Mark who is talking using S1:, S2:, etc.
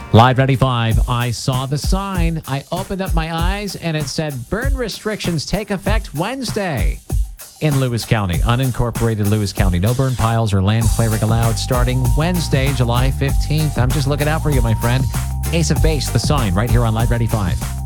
S1: Live 95, I saw the sign. I opened up my eyes and it said burn restrictions take effect Wednesday in Lewis County. Unincorporated Lewis County. No burn piles or land clearing allowed starting Wednesday, July 15th. I'm just looking out for you, my friend. Ace of Base, the sign, right here on Live 95.